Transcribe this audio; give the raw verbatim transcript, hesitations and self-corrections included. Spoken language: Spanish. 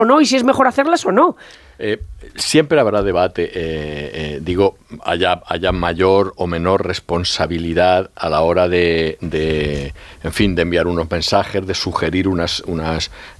o no y si es mejor hacerlas o no. Eh, siempre habrá debate, eh, eh, digo, haya, haya mayor o menor responsabilidad a la hora de, de, en fin, de enviar unos mensajes, de sugerir unas, unas